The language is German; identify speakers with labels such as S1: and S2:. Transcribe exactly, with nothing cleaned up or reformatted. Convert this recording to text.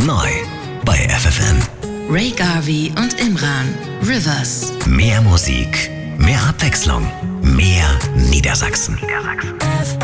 S1: Neu bei F F M.
S2: Ray Garvey und Imran. Rivers.
S1: Mehr Musik, mehr Abwechslung, mehr Niedersachsen. Niedersachsen.